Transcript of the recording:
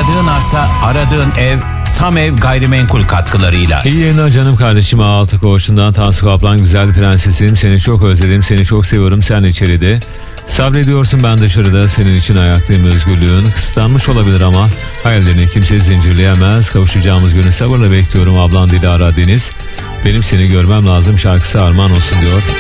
Aradığın arsa, aradığın ev, Samev Gayrimenkul katkılarıyla. İyi yayınlar canım kardeşim. Altı Koğuşu'ndan Tansu Kaplan, güzel prensesim. Seni çok özledim, seni çok seviyorum. Sen içeride sabrediyorsun, ben dışarıda. Senin için ayaktayım. Özgürlüğün kısıtlanmış olabilir ama hayallerini kimse zincirleyemez. Kavuşacağımız günü sabırla bekliyorum. Ablan Dilara Deniz. Benim seni görmem lazım şarkısı armağan olsun diyor.